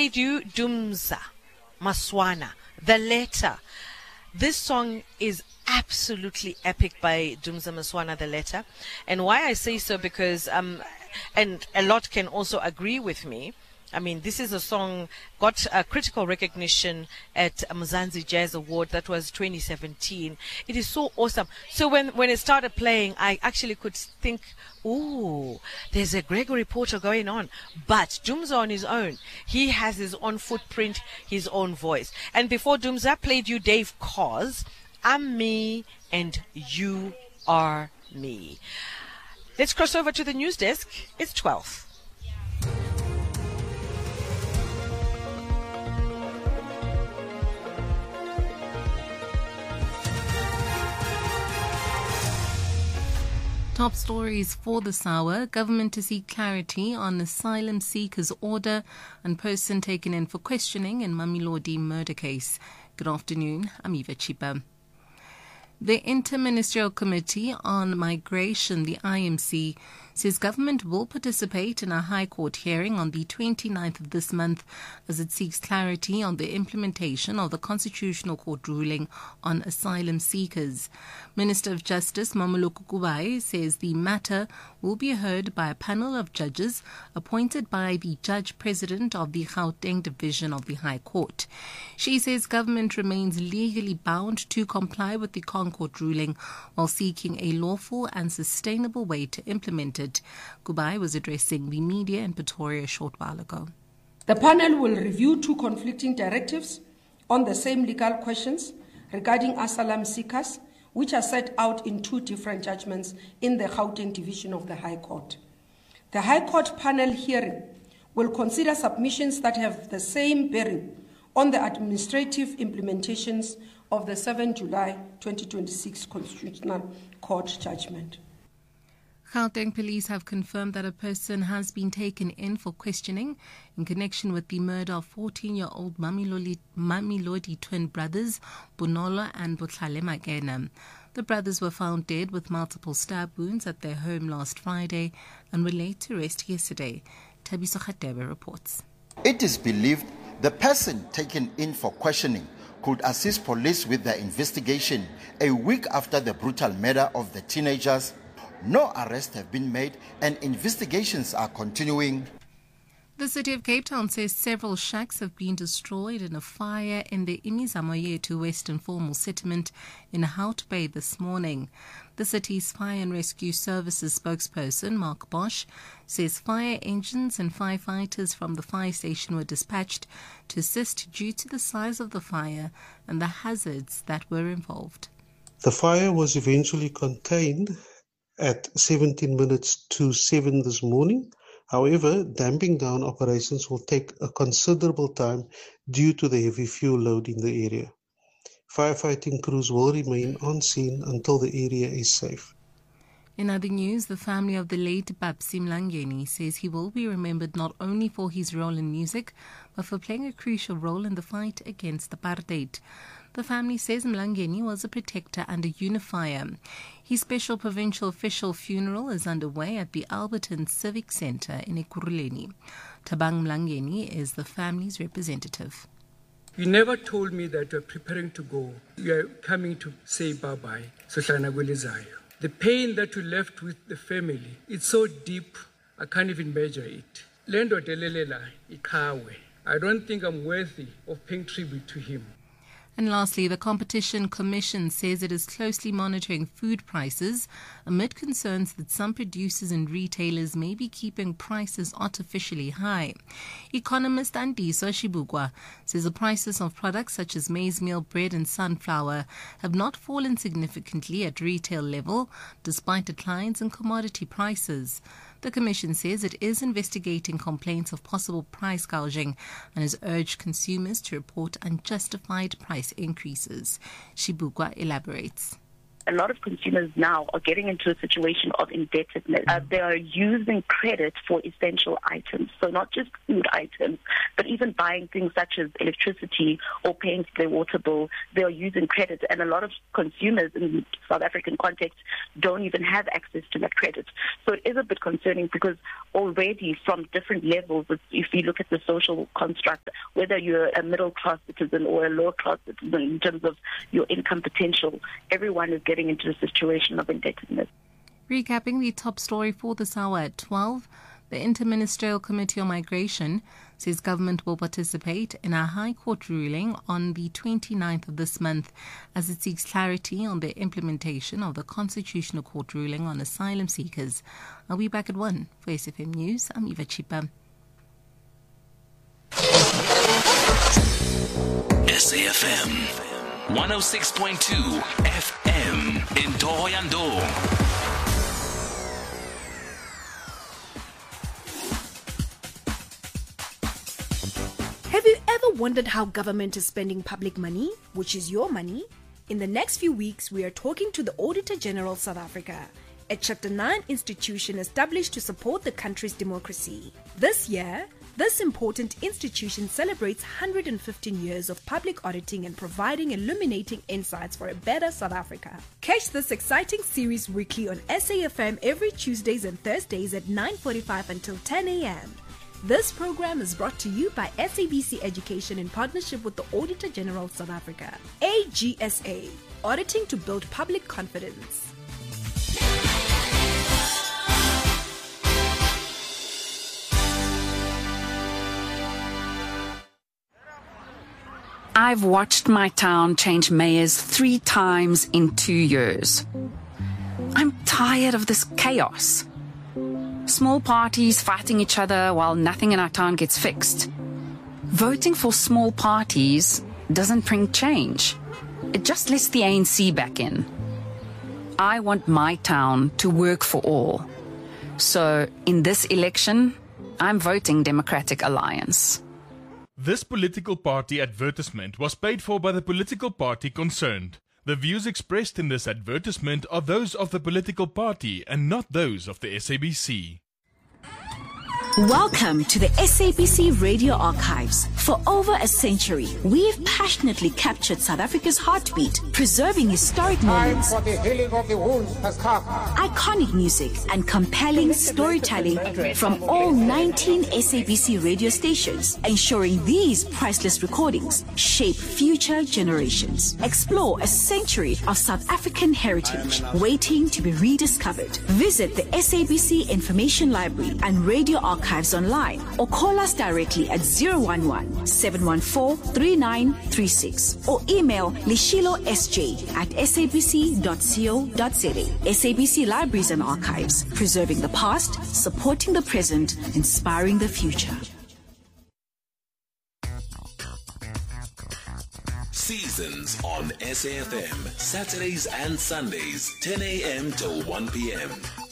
played you Dumza Maswana, The Letter. This song is absolutely epic by Dumza Maswana, The Letter. And why I say so, because and a lot can also agree with me. I mean, this is a song got critical recognition at Mzansi Jazz Award. That was 2017. It is so awesome. So when it started playing, I actually could think, ooh, there's a Gregory Porter going on. But Dumza on his own, he has his own footprint, his own voice. And before Dumza played you Dave Cause, I'm Me and You Are Me. Let's cross over to the news desk. It's 12. Top stories for this hour. Government to seek clarity on asylum seekers' order and person taken in for questioning in Mamelodi murder case. Good afternoon. I'm Eva Chipa. The Interministerial Committee on Migration, the IMC, says government will participate in a High Court hearing on the 29th of this month as it seeks clarity on the implementation of the Constitutional Court ruling on asylum seekers. Minister of Justice Mmamoloko Kubayi says the matter will be heard by a panel of judges appointed by the Judge President of the Gauteng Division of the High Court. She says government remains legally bound to comply with the Concord ruling while seeking a lawful and sustainable way to implement it. Kubayi was addressing the media in Pretoria a short while ago. The panel will review two conflicting directives on the same legal questions regarding asylum seekers, which are set out in two different judgments in the Gauteng Division of the High Court. The High Court panel hearing will consider submissions that have the same bearing on the administrative implementations of the 7 July 2026 Constitutional Court judgment. Gauteng police have confirmed that a person has been taken in for questioning in connection with the murder of 14-year-old Mamelodi twin brothers, Bonolo and Botlhale Makena. The brothers were found dead with multiple stab wounds at their home last Friday and were laid to rest yesterday. Thabiso Khatebe reports. It is believed the person taken in for questioning could assist police with their investigation a week after the brutal murder of the teenagers. No arrests have been made and investigations are continuing. The city of Cape Town says several shacks have been destroyed in a fire in the Imizamo West Informal Settlement in Hout Bay this morning. The city's Fire and Rescue Services spokesperson, Mark Bosch, says fire engines and firefighters from the fire station were dispatched to assist due to the size of the fire and the hazards that were involved. The fire was eventually contained at 17 minutes to 7 this morning. However, damping down operations will take a considerable time due to the heavy fuel load in the area. Firefighting crews will remain on scene until the area is safe. In other news, the family of the late Babsi Mlangeni says he will be remembered not only for his role in music, but for playing a crucial role in the fight against apartheid. The family says Mlangeni was a protector and a unifier. His special provincial official funeral is underway at the Alberton Civic Centre in Ekurhuleni. Thabang Mlangeni is the family's representative. You never told me that you are preparing to go. You are coming to say bye-bye. The pain that you left with the family, it's so deep, I can't even measure it. I don't think I'm worthy of paying tribute to him. And lastly, the Competition Commission says it is closely monitoring food prices amid concerns that some producers and retailers may be keeping prices artificially high. Economist Andiso Shibugwa says the prices of products such as maize meal, bread and sunflower have not fallen significantly at retail level despite declines in commodity prices. The Commission says it is investigating complaints of possible price gouging and has urged consumers to report unjustified price increases. Shibugwa elaborates. a lot of consumers now are getting into a situation of indebtedness. They are using credit for essential items, so not just food items, but even buying things such as electricity or paying their water bill. They are using credit, and a lot of consumers in the South African context don't even have access to that credit. So it is a bit concerning because already from different levels, if you look at the social construct, whether you're a middle-class citizen or a lower-class citizen in terms of your income potential, everyone is getting into a situation of indebtedness. Recapping the top story for this hour at 12, the Interministerial Committee on Migration says government will participate in a High Court ruling on the 29th of this month as it seeks clarity on the implementation of the Constitutional Court ruling on asylum seekers. I'll be back at 1 for SFM News. I'm Eva Chipa. SAFM 106.2 FM in Thohoyandou. Have you ever wondered how government is spending public money, which is your money? In the next few weeks, we are talking to the Auditor General South Africa, a Chapter 9 institution established to support the country's democracy. This year, this important institution celebrates 115 years of public auditing and providing illuminating insights for a better South Africa. Catch this exciting series weekly on SAFM every Tuesdays and Thursdays at 9:45 until 10 a.m. This program is brought to you by SABC Education in partnership with the Auditor General South Africa. AGSA, auditing to build public confidence. I've watched my town change mayors 3 times in 2 years. I'm tired of this chaos. Small parties fighting each other while nothing in our town gets fixed. Voting for small parties doesn't bring change. It just lets the ANC back in. I want my town to work for all. So, in this election, I'm voting Democratic Alliance. This political party advertisement was paid for by the political party concerned. The views expressed in this advertisement are those of the political party and not those of the SABC. Welcome to the SABC Radio Archives. For over a century, we've passionately captured South Africa's heartbeat, preserving historic moments, time for the healing of the wounds has come. Iconic music, and compelling storytelling from all 19 SABC radio stations, ensuring these priceless recordings shape future generations. Explore a century of South African heritage waiting to be rediscovered. Visit the SABC Information Library and Radio Archives online or call us directly at 011-714-3936 or email lishilosj@sabc.co.za. SABC Libraries and Archives, preserving the past, supporting the present, inspiring the future. Seasons on SAFM, Saturdays and Sundays, 10 a.m. till 1 p.m.